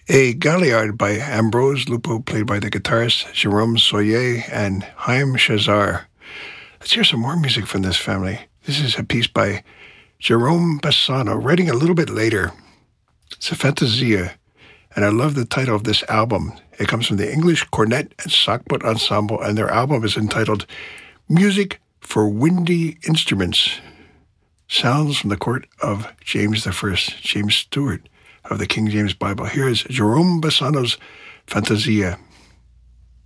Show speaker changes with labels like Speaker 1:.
Speaker 1: A Galliard by Ambrose Lupo, played by the guitarists Jerome Soyer and Haim Shazar. Let's hear some more music from this family. This is a piece by Jerome Bassano, writing a little bit later. It's a Fantasia, and I love the title of this album. It comes from the English Cornet and Sackbut Ensemble, and their album is entitled Music for Windy Instruments. Sounds from the court of James I, James Stewart of the King James Bible. Here is Jerome Bassano's Fantasia.